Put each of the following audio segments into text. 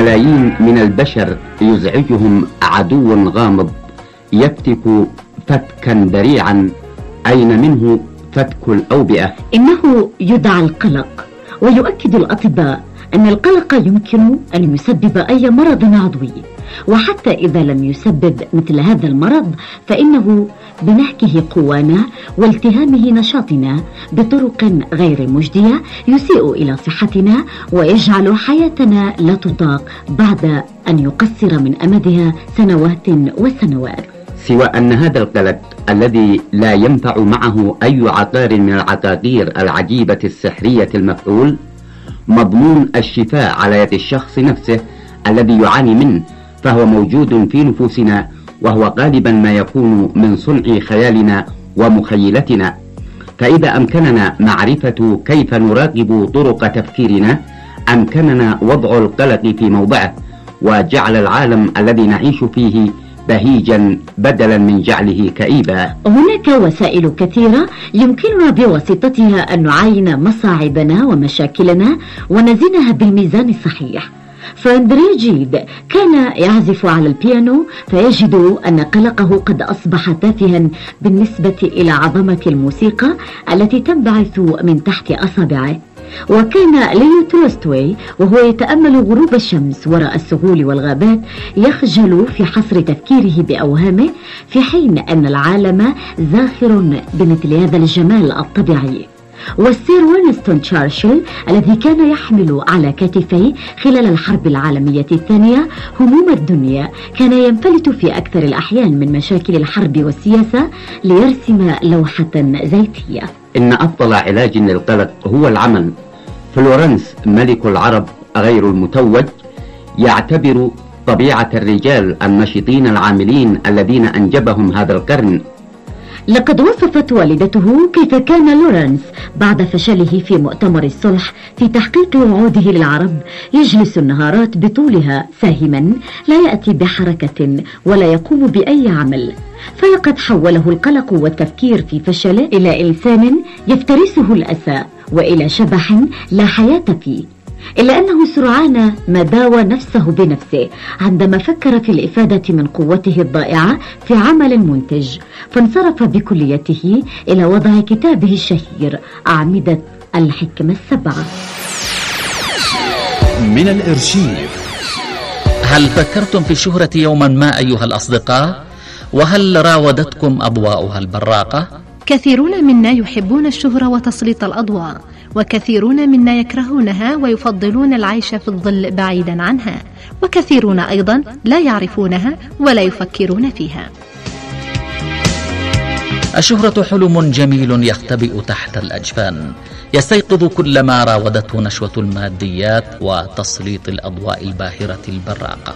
ملايين من البشر يزعجهم عدو غامض يفتك فتكا ذريعا، أين منه فتك الأوبئة؟ إنه يدعى القلق، ويؤكد الأطباء أن القلق يمكن أن يسبب أي مرض عضوي، وحتى إذا لم يسبب مثل هذا المرض فإنه بنهكه قوانا والتهامه نشاطنا بطرق غير مجدية يسيء إلى صحتنا ويجعل حياتنا لا تطاق بعد أن يقصر من أمدها سنوات وسنوات. سوى أن هذا القلق الذي لا ينفع معه أي عقار من العقاقير العجيبة السحرية المفعول مضمون الشفاء على يد الشخص نفسه الذي يعاني منه، فهو موجود في نفوسنا، وهو غالبا ما يكون من صنع خيالنا ومخيلتنا. فإذا أمكننا معرفة كيف نراقب طرق تفكيرنا أمكننا وضع القلق في موضعه، وجعل العالم الذي نعيش فيه بهيجا بدلا من جعله كئيبا. هناك وسائل كثيرة يمكننا بواسطتها أن نعاين مصاعبنا ومشاكلنا ونزنها بالميزان الصحيح. فأندري جيد كان يعزف على البيانو فيجد أن قلقه قد أصبح تافها بالنسبة إلى عظمة الموسيقى التي تنبعث من تحت أصابعه. وكان ليو تولستوي وهو يتأمل غروب الشمس وراء السهول والغابات يخجل في حصر تفكيره بأوهامه، في حين أن العالم زاخر بمثل هذا الجمال الطبيعي. والسير وينستون تشرشل الذي كان يحمل على كتفيه خلال الحرب العالمية الثانية هموم الدنيا كان ينفلت في أكثر الأحيان من مشاكل الحرب والسياسة ليرسم لوحة زيتية. إن أفضل علاج للقلق هو العمل. فلورنس ملك العرب غير المتوج يعتبر طبيعة الرجال النشطين العاملين الذين أنجبهم هذا القرن. لقد وصفت والدته كيف كان لورنس بعد فشله في مؤتمر الصلح في تحقيق وعوده للعرب يجلس النهارات بطولها ساهما لا يأتي بحركة ولا يقوم بأي عمل، فلقد حوله القلق والتفكير في فشله إلى إنسان يفترسه الأسى وإلى شبح لا حياة فيه. إلا أنه سرعان ما داوى نفسه بنفسه عندما فكر في الإفادة من قوته الضائعة في عمل منتج، فانصرف بكليته إلى وضع كتابه الشهير أعمدة الحكمة السبعة. من الأرشيف. هل فكرتم في الشهرة يوما ما أيها الأصدقاء؟ وهل راودتكم أضواؤها البراقة؟ كثيرون منا يحبون الشهرة وتسليط الأضواء، وكثيرون منا يكرهونها ويفضلون العيش في الظل بعيدا عنها، وكثيرون أيضا لا يعرفونها ولا يفكرون فيها. الشهرة حلم جميل يختبئ تحت الأجفان، يستيقظ كلما راودته نشوة الماديات وتسليط الأضواء الباهرة البراقة.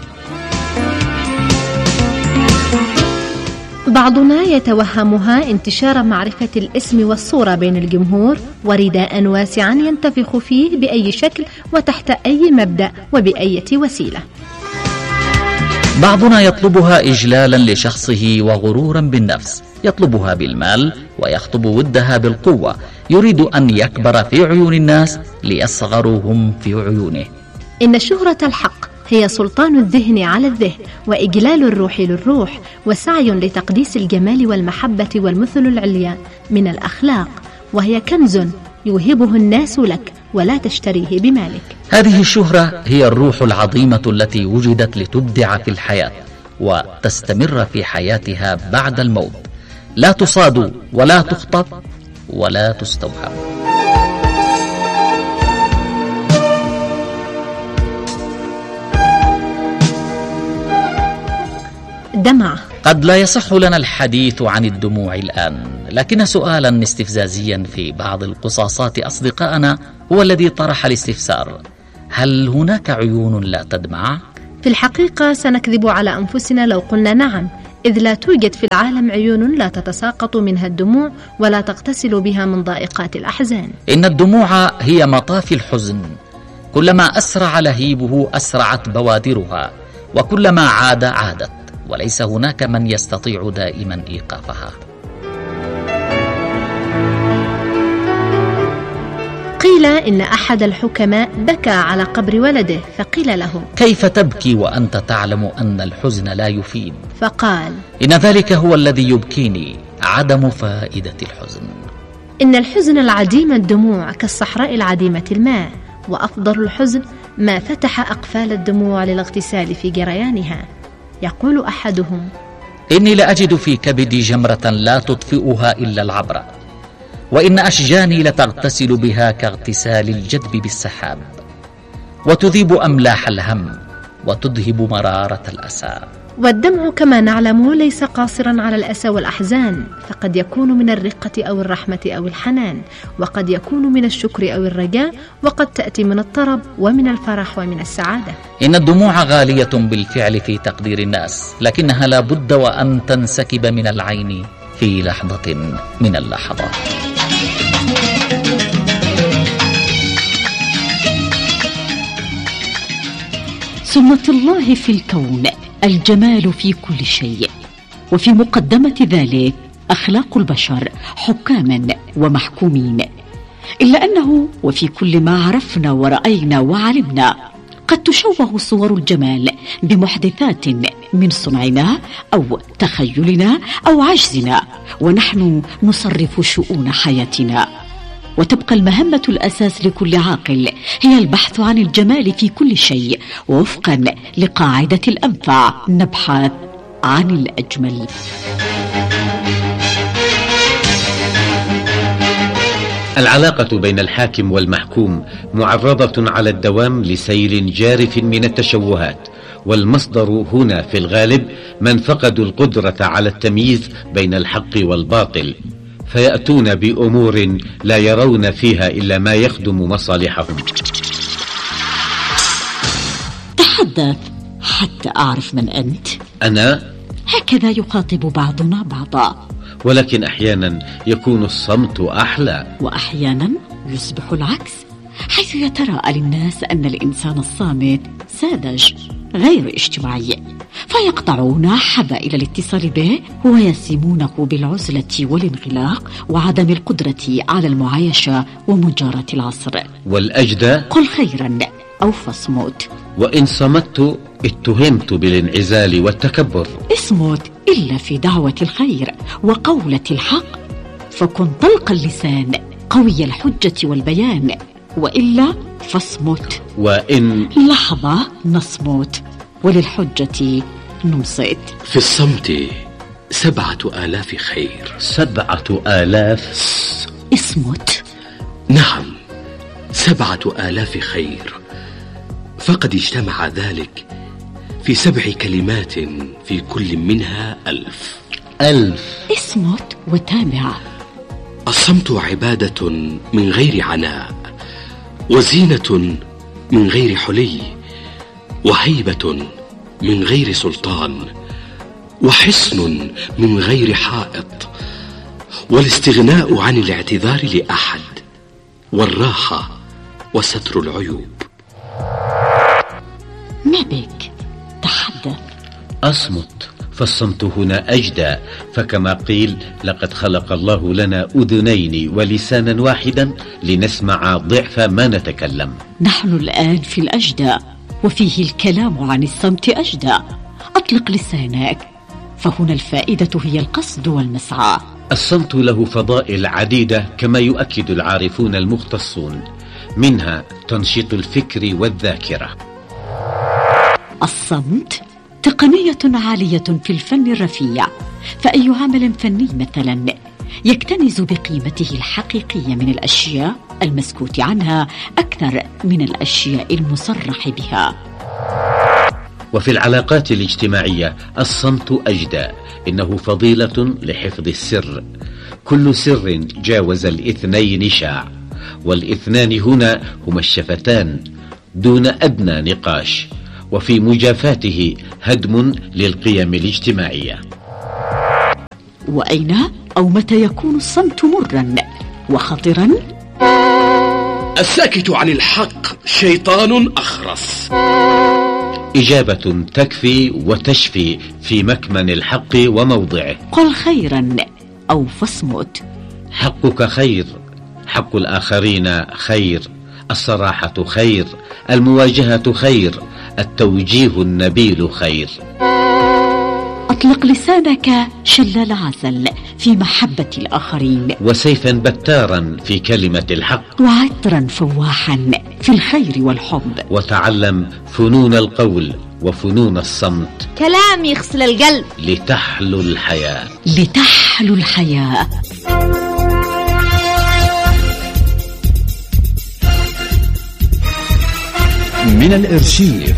بعضنا يتوهمها انتشار معرفة الاسم والصورة بين الجمهور ورداء واسعا ينتفخ فيه بأي شكل وتحت أي مبدأ وبأية وسيلة. بعضنا يطلبها إجلالا لشخصه وغرورا بالنفس، يطلبها بالمال ويخطب ودها بالقوة، يريد أن يكبر في عيون الناس ليصغروا هم في عيونه. إن الشهرة الحق هي سلطان الذهن على الذهن، وإجلال الروح للروح، وسعي لتقديس الجمال والمحبة والمثل العليا من الأخلاق، وهي كنز يوهبه الناس لك ولا تشتريه بمالك. هذه الشهرة هي الروح العظيمة التي وجدت لتبدع في الحياة وتستمر في حياتها بعد الموت، لا تصاد ولا تخطف ولا تستوحى. دمع. قد لا يصح لنا الحديث عن الدموع الآن، لكن سؤالا استفزازيا في بعض القصاصات أصدقائنا هو الذي طرح الاستفسار: هل هناك عيون لا تدمع؟ في الحقيقة سنكذب على أنفسنا لو قلنا نعم، إذ لا توجد في العالم عيون لا تتساقط منها الدموع ولا تغتسل بها من ضائقات الأحزان. إن الدموع هي مطاف الحزن، كلما أسرع لهيبه أسرعت بوادرها، وكلما عاد عادت، وليس هناك من يستطيع دائما إيقافها. قيل إن أحد الحكماء بكى على قبر ولده، فقيل له: كيف تبكي وأنت تعلم أن الحزن لا يفيد؟ فقال: إن ذلك هو الذي يبكيني، عدم فائدة الحزن. إن الحزن العديم الدموع كالصحراء العديمة الماء، وأفضل الحزن ما فتح أقفال الدموع للاغتسال في جريانها. يقول أحدهم: إني لأجد في كبدي جمرة لا تطفئها إلا العبرة، وإن أشجاني لتغتسل بها كاغتسال الجدب بالسحاب، وتذيب أملاح الهم وتذهب مرارة الأسى. والدمع كما نعلم ليس قاصرا على الأسى والأحزان، فقد يكون من الرقة أو الرحمة أو الحنان، وقد يكون من الشكر أو الرجاء، وقد تأتي من الطرب ومن الفرح ومن السعادة. إن الدموع غالية بالفعل في تقدير الناس، لكنها لا بد وأن تنسكب من العين في لحظة من اللحظات. سنة الله في الكون الجمال في كل شيء، وفي مقدمة ذلك أخلاق البشر حكاما ومحكومين، إلا أنه وفي كل ما عرفنا ورأينا وعلمنا قد تشوه صور الجمال بمحدثات من صنعنا أو تخيلنا أو عجزنا، ونحن نصرف شؤون حياتنا. وتبقى المهمة الأساس لكل عاقل هي البحث عن الجمال في كل شيء، ووفقا لقاعدة الأنفع نبحث عن الأجمل. العلاقة بين الحاكم والمحكوم معرضة على الدوام لسيل جارف من التشوهات، والمصدر هنا في الغالب من فقدوا القدرة على التمييز بين الحق والباطل، فيأتون بأمور لا يرون فيها إلا ما يخدم مصالحهم. تحدث حتى أعرف من أنت. أنا؟ هكذا يخاطب بعضنا بعضا، ولكن أحيانا يكون الصمت أحلى، وأحيانا يصبح العكس، حيث يتراءى للناس أن الإنسان الصامت ساذج غير اجتماعي، فيقطعون حبائل الاتصال به ويسمونه بالعزلة والانغلاق وعدم القدرة على المعايشة ومجاراة العصر. والأجدى قل خيرا أو فاصمت، وإن صمت اتهمت بالانعزال والتكبر. اصمت إلا في دعوة الخير وقولة الحق، فكن طلق اللسان قوي الحجة والبيان، وإلا فاصمت. وإن لحظة نصمت وللحجة ننصت. في الصمت 7,000 خير. 7,000؟ اصمت. نعم، 7,000 خير، فقد اجتمع ذلك في 7 كلمات في كل منها 1000. 1000. اصمت وتابع. الصمت عبادة من غير عناء، وزينة من غير حلي، وهيبة من غير سلطان، وحصن من غير حائط، والاستغناء عن الاعتذار لأحد، والراحة وستر العيوب. ما بك؟ تحدث. أصمت، فالصمت هنا أجدى، فكما قيل: لقد خلق الله لنا أذنين ولسانا واحدا لنسمع ضعف ما نتكلم. نحن الآن في الأجدى، وفيه الكلام عن الصمت أجدى. أطلق لسانك، فهنا الفائدة هي القصد والمسعى. الصمت له فضائل عديدة كما يؤكد العارفون المختصون، منها تنشيط الفكر والذاكرة. الصمت تقنية عالية في الفن الرفيع، فأي عمل فني مثلا يكتنز بقيمته الحقيقية من الأشياء المسكوت عنها أكثر من الأشياء المصرح بها. وفي العلاقات الاجتماعية الصمت أجدى، إنه فضيلة لحفظ السر. كل سر جاوز 2 شاع، وال2 هنا هما الشفتان دون أدنى نقاش، وفي مجافاته هدم للقيم الاجتماعية. وأين أو متى يكون الصمت مرا وخطرا؟ الساكت عن الحق شيطان أخرس. إجابة تكفي وتشفي في مكمن الحق وموضعه. قل خيرا أو فاصمت. حقك خير، حق الآخرين خير، الصراحة خير، المواجهة خير، التوجيه النبيل خير. أطلق لسانك شل العسل في محبة الآخرين، وسيفا بتارا في كلمة الحق، وعطرا فواحا في الخير والحب. وتعلم فنون القول وفنون الصمت، كلام يغسل القلب لتحلو الحياة. لتحلو الحياة. من الإرشيف.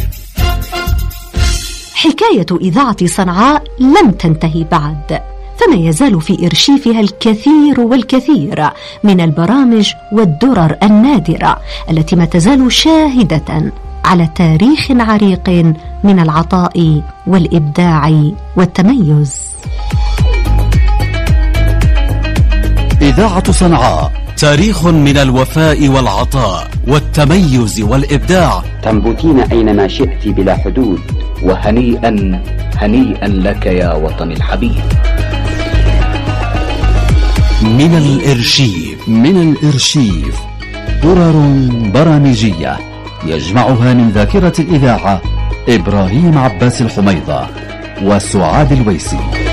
حكاية إذاعة صنعاء لم تنتهي بعد، فما يزال في إرشيفها الكثير والكثير من البرامج والدرر النادرة التي ما تزال شاهدة على تاريخ عريق من العطاء والإبداع والتميز. إذاعة صنعاء، تاريخ من الوفاء والعطاء والتميز والإبداع. تنبتين أينما شئت بلا حدود، وهنيئا هنيئا لك يا وطني الحبيب. من الإرشيف. من الإرشيف درر برامجية يجمعها من ذاكرة الإذاعة إبراهيم عباس الحميضة وسعاد الويسي.